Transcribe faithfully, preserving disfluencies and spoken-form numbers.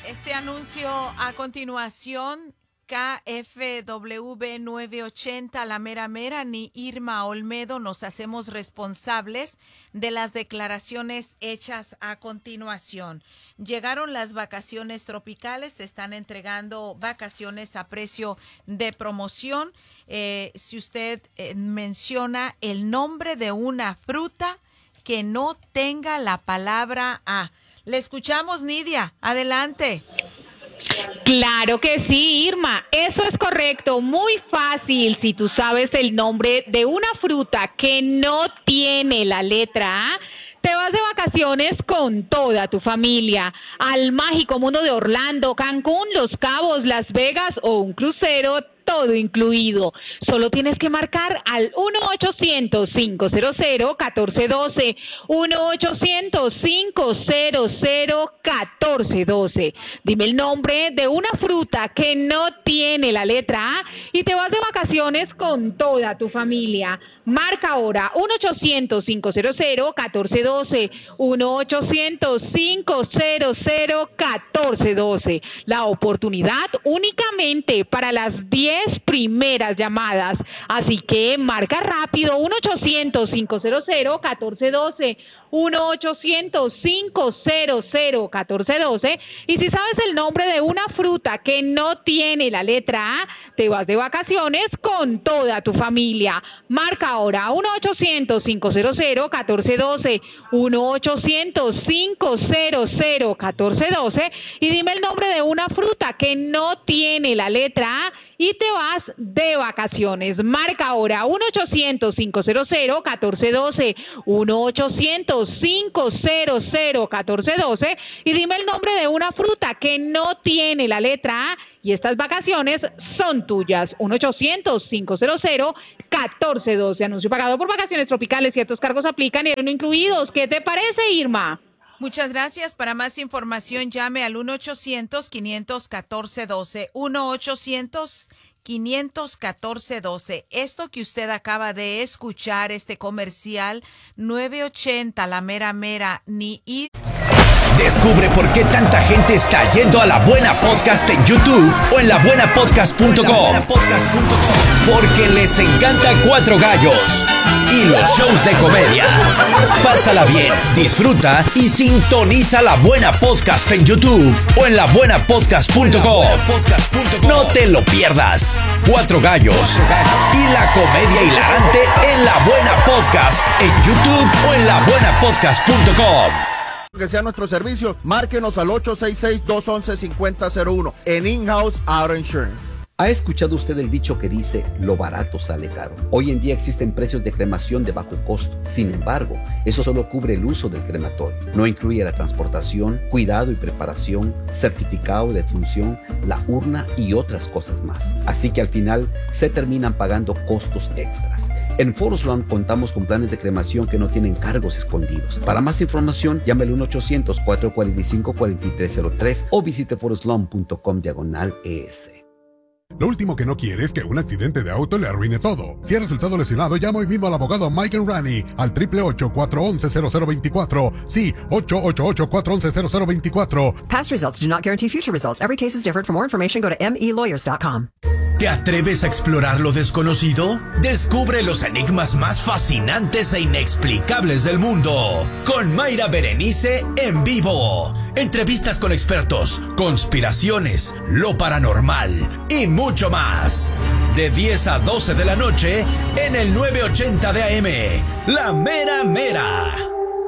Este anuncio a continuación, K F W nueve ochenta, La Mera Mera, ni Irma Olmedo nos hacemos responsables de las declaraciones hechas a continuación. Llegaron las vacaciones tropicales, se están entregando vacaciones a precio de promoción. Eh, si usted eh, menciona el nombre de una fruta que no tenga la palabra A. Le escuchamos, Nidia. Adelante. Claro que sí, Irma, eso es correcto, muy fácil. Si tú sabes el nombre de una fruta que no tiene la letra A, te vas de vacaciones con toda tu familia al mágico mundo de Orlando, Cancún, Los Cabos, Las Vegas o un crucero, todo incluido. Solo tienes que marcar al uno ochocientos, cinco cero cero, uno cuatro uno dos, uno ochocientos, cinco cero cero, uno cuatro uno dos. Dime el nombre de una fruta que no tiene la letra A y te vas de vacaciones con toda tu familia. Marca ahora uno ochocientos, cinco cero cero, uno cuatro uno dos, uno ochocientos, cinco cero cero, uno cuatro uno dos. La oportunidad únicamente para las diez primeras llamadas. Así que marca rápido uno ochocientos, cinco cero cero, uno cuatro uno dos, uno ochocientos, cinco cero cero, uno cuatro uno dos. Y si sabes el nombre de una fruta que no tiene la letra A, te vas de vacaciones con toda tu familia. Marca ahora uno ochocientos, cinco cero cero, uno cuatro uno dos, uno ochocientos, cinco cero cero, uno cuatro uno dos y dime el nombre de una fruta que no tiene la letra A y te vas de vacaciones. Marca ahora uno ochocientos, cinco cero cero, uno cuatro uno dos, uno ochocientos, cinco cero cero, uno cuatro uno dos y dime el nombre de una fruta que no tiene la letra A y estas vacaciones son tuyas. uno ochocientos, cinco cero cero, uno cuatro uno dos. Anuncio pagado por Vacaciones Tropicales. Ciertos cargos aplican y no incluidos. ¿Qué te parece, Irma? Muchas gracias. Para más información, llame al uno ochocientos, cinco uno cuatro, uno dos. uno ochocientos, cinco uno cuatro, uno dos. Esto que usted acaba de escuchar, este comercial, nueve ochenta, La Mera Mera, ni ir. Descubre por qué tanta gente está yendo a La Buena Podcast en YouTube o en la buena podcast punto com. Porque les encanta Cuatro Gallos y los shows de comedia. Pásala bien, disfruta y sintoniza La Buena Podcast en YouTube o en la buena podcast punto com. No te lo pierdas. Cuatro Gallos y la comedia hilarante en La Buena Podcast en YouTube o en la buena podcast punto com. Que sea nuestro servicio, márquenos al ocho seis seis, dos once, cincuenta cero uno en In-House Auto Insurance. ¿Ha escuchado usted el dicho que dice, lo barato sale caro? Hoy en día existen precios de cremación de bajo costo. Sin embargo, eso solo cubre el uso del crematorio. No incluye la transportación, cuidado y preparación, certificado de defunción, la urna y otras cosas más. Así que al final se terminan pagando costos extras. En Forest Lawn contamos con planes de cremación que no tienen cargos escondidos. Para más información, llame al uno ochocientos, cuatro cuatro cinco, cuatro tres cero tres o visite forest lawn punto com diagonal E S. Lo último que no quiere es que un accidente de auto le arruine todo. Si ha resultado lesionado, llama hoy mismo al abogado Mike Enrani al ocho ocho ocho, cuatro uno uno, cero cero dos cuatro. Sí, ocho ocho ocho, cuatro uno uno, cero cero dos cuatro. Past results do not guarantee future results. Every case is different. For more information, go to m e lawyers dot com. ¿Te atreves a explorar lo desconocido? Descubre los enigmas más fascinantes e inexplicables del mundo con Mayra Berenice en vivo. Entrevistas con expertos, conspiraciones, lo paranormal y mucho más. De diez a doce de la noche en el nueve ochenta de A M. La Mera Mera.